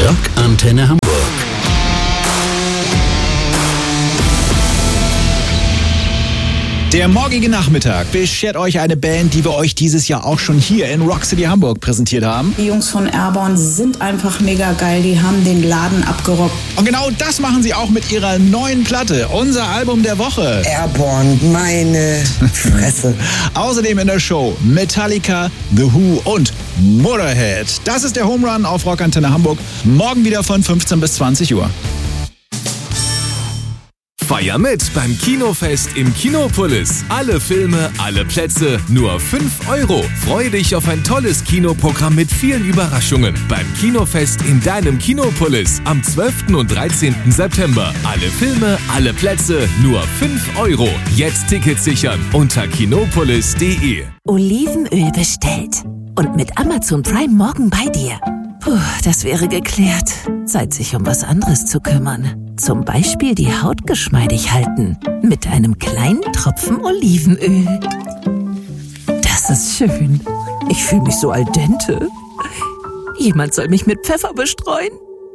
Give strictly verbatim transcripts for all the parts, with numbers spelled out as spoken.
Rock Antenne Hamburg. Der morgige Nachmittag beschert euch eine Band, die wir euch dieses Jahr auch schon hier in Rock City Hamburg präsentiert haben. Die Jungs von Airborne sind einfach mega geil, die haben den Laden abgerockt. Und genau das machen sie auch mit ihrer neuen Platte, unser Album der Woche. Airborne, meine Fresse. Außerdem in der Show Metallica, The Who und Motorhead. Das ist der Home Run auf Rock Antenne Hamburg. Morgen wieder von fünfzehn bis zwanzig Uhr. Feier mit beim Kinofest im Kinopolis. Alle Filme, alle Plätze, nur fünf Euro. Freue dich auf ein tolles Kinoprogramm mit vielen Überraschungen. Beim Kinofest in deinem Kinopolis am zwölften und dreizehnten September. Alle Filme, alle Plätze, nur fünf Euro. Jetzt Tickets sichern unter kinopolis punkt de. Olivenöl bestellt. Und mit Amazon Prime morgen bei dir. Puh, das wäre geklärt. Zeit, sich um was anderes zu kümmern. Zum Beispiel die Haut geschmeidig halten. Mit einem kleinen Tropfen Olivenöl. Das ist schön. Ich fühle mich so al dente. Jemand soll mich mit Pfeffer bestreuen.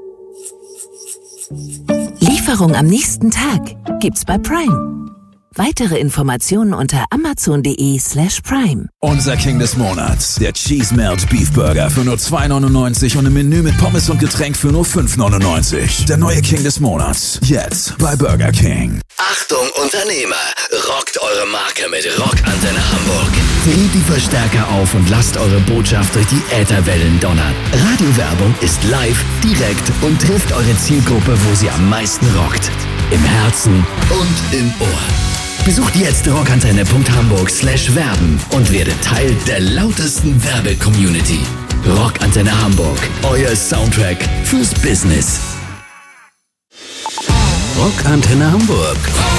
Lieferung am nächsten Tag gibt's bei Prime. Weitere Informationen unter amazon punkt de slash prime. Unser King des Monats, der Cheese Melt Beef Burger für nur zwei neunundneunzig und ein Menü mit Pommes und Getränk für nur fünf neunundneunzig. Der neue King des Monats, jetzt bei Burger King. Achtung Unternehmer, rockt eure Marke mit Rock Antenne Hamburg. Dreht die Verstärker auf und lasst eure Botschaft durch die Ätherwellen donnern. Radiowerbung ist live, direkt und trifft eure Zielgruppe, wo sie am meisten rockt. Im Herzen und im Ohr. Besucht jetzt rockantenne punkt hamburg slash werben und werdet Teil der lautesten Werbe-Community. Rock Antenne Hamburg, euer Soundtrack fürs Business. Rock Antenne Hamburg.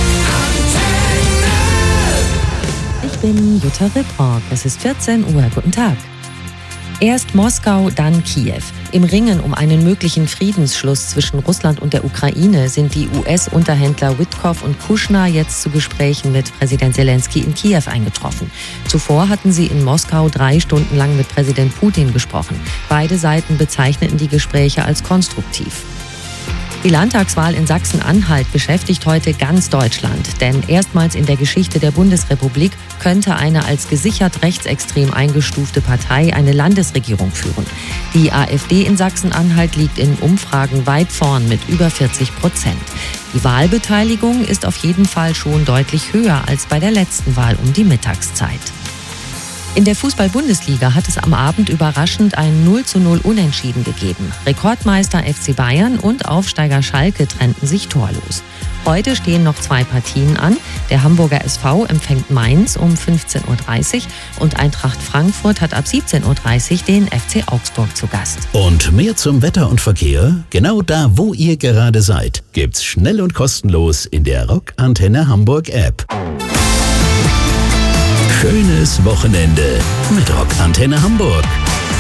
Ich bin Jutta Ripprock. Es ist vierzehn Uhr. Guten Tag. Erst Moskau, dann Kiew. Im Ringen um einen möglichen Friedensschluss zwischen Russland und der Ukraine sind die U S-Unterhändler Witkoff und Kushner jetzt zu Gesprächen mit Präsident Zelensky in Kiew eingetroffen. Zuvor hatten sie in Moskau drei Stunden lang mit Präsident Putin gesprochen. Beide Seiten bezeichneten die Gespräche als konstruktiv. Die Landtagswahl in Sachsen-Anhalt beschäftigt heute ganz Deutschland. Denn erstmals in der Geschichte der Bundesrepublik könnte eine als gesichert rechtsextrem eingestufte Partei eine Landesregierung führen. Die AfD in Sachsen-Anhalt liegt in Umfragen weit vorn mit über vierzig Prozent. Die Wahlbeteiligung ist auf jeden Fall schon deutlich höher als bei der letzten Wahl um die Mittagszeit. In der Fußball-Bundesliga hat es am Abend überraschend ein null zu null Unentschieden gegeben. Rekordmeister F C Bayern und Aufsteiger Schalke trennten sich torlos. Heute stehen noch zwei Partien an. Der Hamburger S V empfängt Mainz um fünfzehn Uhr dreißig und Eintracht Frankfurt hat ab siebzehn Uhr dreißig den F C Augsburg zu Gast. Und mehr zum Wetter und Verkehr, genau da, wo ihr gerade seid, gibt's schnell und kostenlos in der Rock Antenne Hamburg App. Schönes Wochenende mit Rock Antenne Hamburg.